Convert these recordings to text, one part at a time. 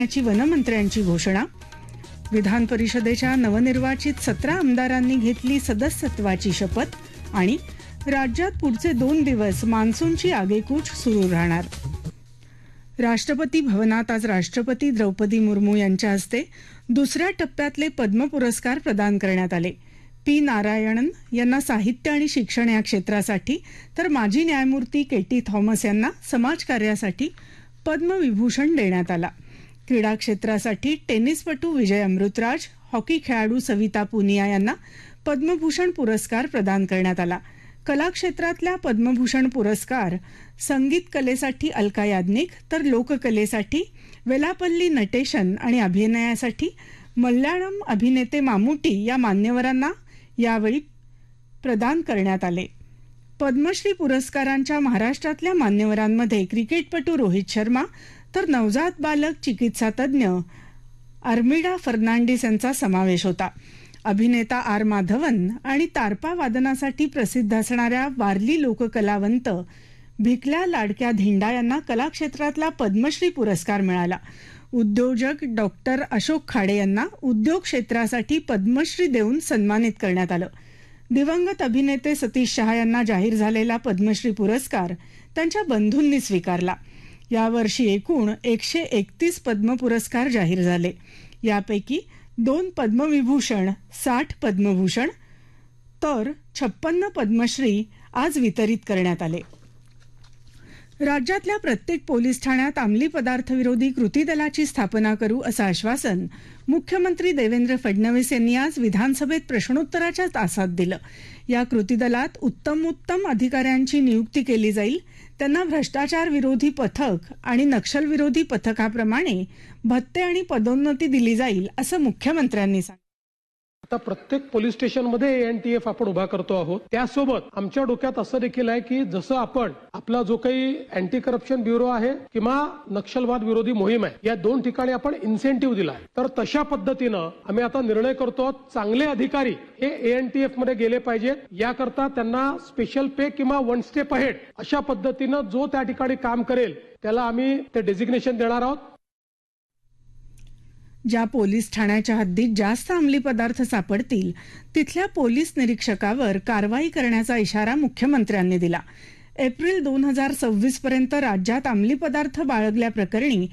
ची वनमंत्र्यांची घोषणा. विधान परिषदेच्या नवनिर्वाचित 17 आमदारांनी घेतली सदस्यत्वाची शपथ. आणि राज्यात पुढचे 2 दिवस मान्सूनची आगेकूच सुरू राहणार. राष्ट्रपती भवनात आज राष्ट्रपती द्रौपदी मुर्मू यांच्या हस्ते दुसऱ्या टप्प्यातले पद्म पुरस्कार प्रदान करण्यात आले. पी नारायणन यांना साहित्य आणि शिक्षण या क्षेत्रासाठी तर माजी न्यायमूर्ती के.टी. थॉमस यांना समाजकार्यासाठी पद्मविभूषण देण्यात आला. क्रीडा क्षेत्रासाठी टेनिसपटू विजय अमृतराज, हॉकी खेळाडू सविता पुनिया यांना पद्मभूषण पुरस्कार प्रदान करण्यात आला. कला क्षेत्रातल्या पद्मभूषण पुरस्कार संगीत कलेसाठी अलका याज्ञिक तर लोककलेसाठी वेलापल्ली नटेशन आणि अभिनयासाठी मल्याळम अभिनेते मामुटी या मान्यवरांना यावेळी प्रदान करण्यात आले. पद्मश्री पुरस्कारांच्या महाराष्ट्रातल्या मान्यवरांमध्ये क्रिकेटपटू रोहित शर्मा तर नवजात बालक चिकित्सा तज्ज्ञ आर्मिडा फर्नांडिस यांचा समावेश होता. अभिनेता आर माधवन आणि तारपा वादनासाठी प्रसिद्ध असणाऱ्या वारली लोककलावंत भिकल्या लाडक्या धिंडा यांना कला क्षेत्रातला पद्मश्री पुरस्कार मिळाला. उद्योजक डॉक्टर अशोक खाडे यांना उद्योग क्षेत्रासाठी पद्मश्री देऊन सन्मानित करण्यात आलं. दिवंगत अभिनेते सतीश शहा यांना जाहीर झालेला पद्मश्री पुरस्कार त्यांच्या बंधूंनी स्वीकारला. यावर्षी एकूण 131 पद्म पुरस्कार जाहीर झाले. यापैकी 2 पद्मविभूषण, 60 पद्मभूषण तर 56 पद्मश्री आज वितरित करण्यात आले. राज्यातल्या प्रत्येक पोलीस ठाण्यात अंमली पदार्थ विरोधी कृती दलाची स्थापना करू असं आश्वासन मुख्यमंत्री देवेंद्र फडणवीस यांनी आज विधानसभेत प्रश्नोत्तराच्या तासात दिलं. या कृती दलात उत्तम अधिकाऱ्यांची नियुक्ती केली जाईल. त्यांना भ्रष्टाचार विरोधी पथक आणि नक्षलविरोधी पथकाप्रमाणे भत्ते आणि पदोन्नती दिली जाईल असं मुख्यमंत्र्यांनी सांगितलं. आता प्रत्येक पोलीस स्टेशनमध्ये एएनटीएफ आपण उभा करतो आहोत. त्यासोबत आमच्या डोक्यात असं देखील आहे की जसं आपण आपला जो काही अँटी करप्शन ब्युरो आहे किंवा नक्षलवाद विरोधी मोहीम आहे या 2 ठिकाणी आपण इन्सेंटिव्ह दिला आहे. तर तशा पद्धतीनं आम्ही आता निर्णय करतो चांगले अधिकारी हे एएनटीएफ मध्ये गेले पाहिजेत. याकरता त्यांना स्पेशल पे किंवा 1 स्टेप अहेड अशा पद्धतीनं जो त्या ठिकाणी काम करेल त्याला आम्ही ते डेझिग्नेशन देणार आहोत. ज्या पोलीस ठाण्याच्या हद्दीत जास्त अंमली पदार्थ सापडतील तिथल्या पोलीस निरीक्षकावर कारवाई करण्याचा इशारा मुख्यमंत्र्यांनी दिला. एप्रिल 2026 पर्यंत राज्यात अंमली पदार्थ बाळगल्याप्रकरणी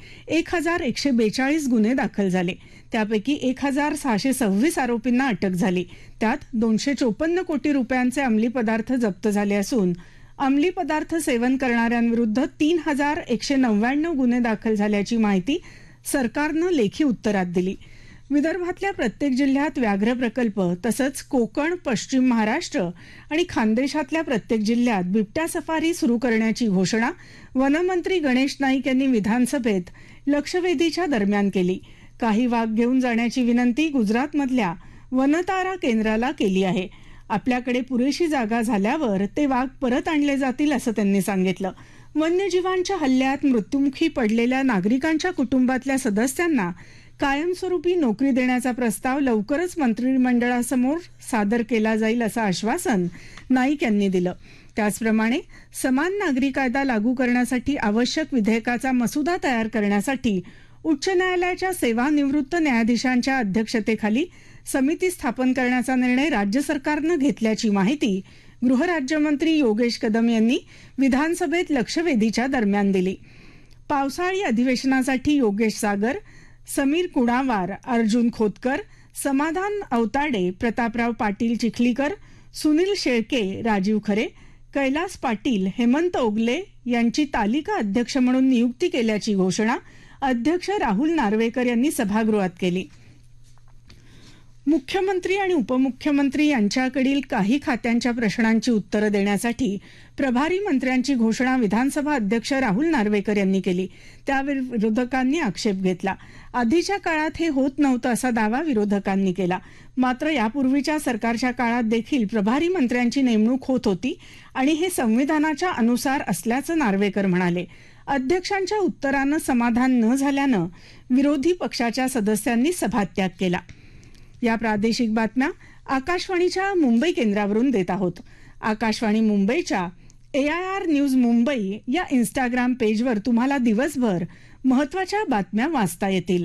1142 गुन्हे दाखल झाले. त्यापैकी 1626 आरोपींना अटक झाली. त्यात 254 कोटी रुपयांचे अंमली पदार्थ जप्त झाले असून अंमली पदार्थ सेवन करणाऱ्यांविरुद्ध 3199 गुन्हे दाखल झाल्याची माहिती सरकारनं लेखी उत्तरात दिली. विदर्भातल्या प्रत्येक जिल्ह्यात व्याघ्र प्रकल्प तसंच कोकण, पश्चिम महाराष्ट्र आणि खानदेशातल्या प्रत्येक जिल्ह्यात बिबट्या सफारी सुरू करण्याची घोषणा वनमंत्री गणेश नाईक यांनी विधानसभेत लक्षवेधीच्या दरम्यान केली. काही वाघ घेऊन जाण्याची विनंती गुजरातमधल्या वनतारा केंद्राला केली आहे. आपल्याकडे पुरेशी जागा झाल्यावर ते वाघ परत आणले जातील असं त्यांनी सांगितलं. वन्यजीवांच्या हल्ल्यात मृत्युमुखी पडलेल्या नागरिकांच्या कुटुंबातल्या सदस्यांना कायमस्वरूपी नोकरी देण्याचा प्रस्ताव लवकरच मंत्रिमंडळासमोर सादर केला जाईल असं आश्वासन नाईक यांनी दिलं. त्याचप्रमाणे समान नागरी कायदा लागू करण्यासाठी आवश्यक विधेयकाचा मसुदा तयार करण्यासाठी उच्च न्यायालयाच्या सेवानिवृत्त न्यायाधीशांच्या अध्यक्षतेखाली समिती स्थापन करण्याचा निर्णय राज्य सरकारनं घेतल्याची माहिती गृहराज्यमंत्री योगेश कदम यांनी विधानसभेत लक्षवेधीच्या दरम्यान दिली. पावसाळी अधिवेशनासाठी योगेश सागर, समीर कुणावार, अर्जुन खोतकर, समाधान अवताडे, प्रतापराव पाटील चिखलीकर, सुनील शेळके, राजीव खरे, कैलास पाटील, हेमंत ओगले यांची तालिका अध्यक्ष म्हणून नियुक्ती केल्याची घोषणा अध्यक्ष राहुल नार्वेकर यांनी सभागृहात केली. मुख्यमंत्री आणि उपमुख्यमंत्री यांच्याकडील काही खात्यांच्या प्रश्नांची उत्तरं देण्यासाठी प्रभारी मंत्र्यांची घोषणा विधानसभा अध्यक्ष राहुल नार्वेकर यांनी केली. त्यावर विरोधकांनी आक्षेप घेतला. आधीच्या काळात हे होत नव्हतं असा दावा विरोधकांनी केला. मात्र यापूर्वीच्या सरकारच्या काळात देखील प्रभारी मंत्र्यांची नेमणूक होत होती आणि हे संविधानाच्या अनुसार असल्याचं नार्वेकर म्हणाले. अध्यक्षांच्या उत्तरानं समाधान न झाल्यानं विरोधी पक्षाच्या सदस्यांनी सभात्याग केला. या प्रादेशिक बातम्या आकाशवाणीच्या मुंबई केंद्रावरून देत आहोत. आकाशवाणी मुंबईच्या AIR न्यूज मुंबई या इंस्टाग्राम पेजवर तुम्हाला दिवसभर महत्त्वाच्या बातम्या वाचता येतील.